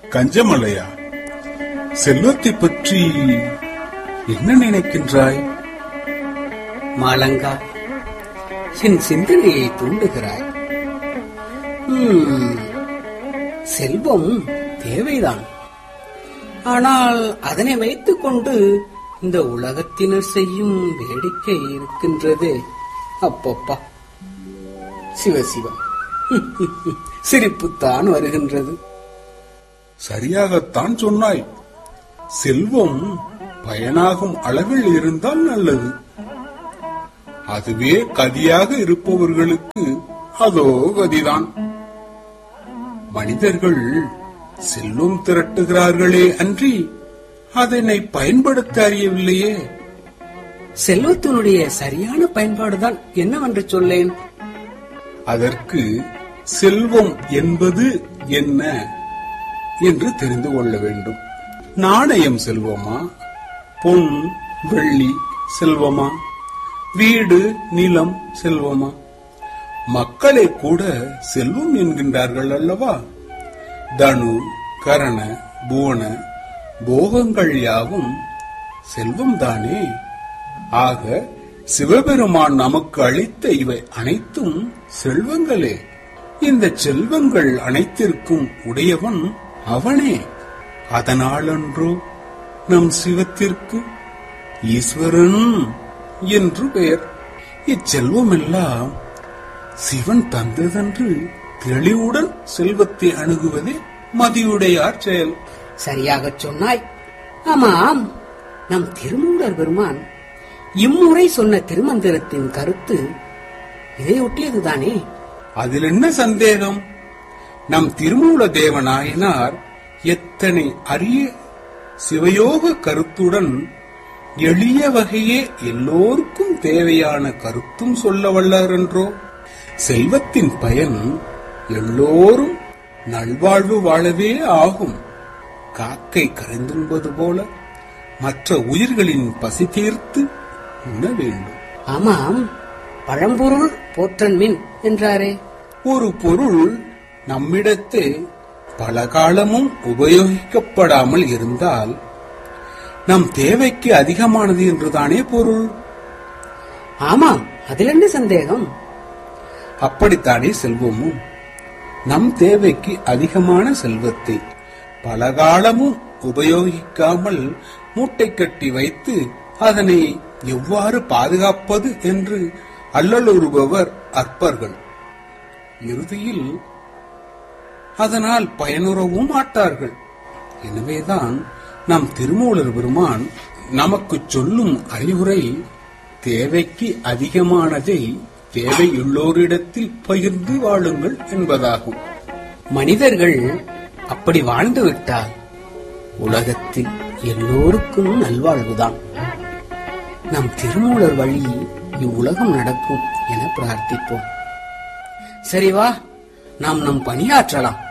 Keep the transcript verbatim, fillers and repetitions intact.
கஞ்சமலையா, செல்வத்தை பற்றி என்ன நினைக்கின்றாய்? மாலங்கா, என் சிந்தனையை தூண்டுகிறாய். செல்வம் தேவைதான். ஆனால் அதனை வைத்துக் கொண்டு இந்த உலகத்தினர் செய்யும் வேடிக்கை இருக்கின்றது. அப்பப்பா, சிவசிவம், சிரிப்புத்தான் வருகின்றது. சரியாகத்தான் சொன்னாய். செல்வம் பயனாகும் அளவில் இருந்தால் நல்லது. அதுவே கதியாக இருப்பவர்களுக்கு அதோ கதிதான். மனிதர்கள் செல்வம் திரட்டுகிறார்களே அன்றி அதனை பயன்படுத்த அறியவில்லையே. செல்வத்தினுடைய சரியான பயன்பாடுதான் என்னவென்று சொல்லேன். அதற்கு செல்வம் என்பது என்ன என்று தெரிந்து கொள்ள வேண்டும். நாணயம் செல்வமா? பொன் வெள்ளி செல்வமா? வீடு நிலம் செல்வமா? மக்களை கூட செல்வம் என்கின்றார்கள் அல்லவா? தனு கரண புவன போகங்கள் யாவும் செல்வம் தானே. ஆக சிவபெருமான் நமக்கு அளித்த இவை அனைத்தும் செல்வங்களே. இந்த செல்வங்கள் அனைத்திற்கும் உடையவன் அவனே. அதனாலன்றோ நம் சிவத்திற்கு ஈஸ்வரன் என்று பெயர். இச்செல்வம் எல்லாம் சிவன் தந்ததென்று தெளிவுடன் செல்வத்தை அணுகுவதே மதியுடையார் செயல். சரியாக சொன்னாய். ஆமாம், நம் திருமூலர் பெருமான் இம்முறை சொன்ன திருமந்திரத்தின் கருத்து இதை ஒட்டியதுதானே. அதில் என்ன சந்தேகம்? நம் திருமூல தேவநாயனார் எத்தனை அரிய சிவயோக கருத்துடன் எளிய வகையே எல்லோருக்கும் தேவையான கருத்தும் சொல்ல வல்லார் என்றோ. செல்வத்தின் பயன் எல்லோரும் நல்வாழ்வு வாழவே ஆகும். காக்கை கரைந்துண்பது போல மற்ற உயிர்களின் பசி தீர்த்து உண்ண வேண்டும். ஆமாம், பழம்பொருள் போற்றன் மின் என்றாரே. ஒரு பொருள் நம்மிடத்தே பல காலமும் உபயோகிக்கப்படாமல் இருந்தால் நம் தேவைக்கு அதிகமானது என்றுதானே பொருள். ஆமாம், அதில் என்ன சந்தேகம்? அப்படித்தானே செல்வமும். நம் தேவைக்கு அதிகமான செல்வத்தை பல காலமும் உபயோகிக்காமல் மூட்டை கட்டி வைத்து அதனை எவ்வாறு பாதுகாப்பது என்று அல்லலுறுபவர் அற்பர்கள். இறுதியில் அதனால் பயனுறவும் மாட்டார்கள். எனவேதான் நம் திருமூலர் பெருமான் நமக்கு சொல்லும் அறிவுரை தேவைக்கு அதிகமானதை தேவையுள்ளோரிடத்தில் பகிர்ந்து வாழுங்கள் என்பதாகும். மனிதர்கள் அப்படி வாழ்ந்து விட்டால் உலகத்தில் எல்லோருக்கும் நல்வாழ்வுதான். நம் திருமூலர் வழி இவ்வுலகம் நடக்கும் என பிரார்த்திப்போம். சரி, வா, நாம் நம் பணியாற்றலாம்.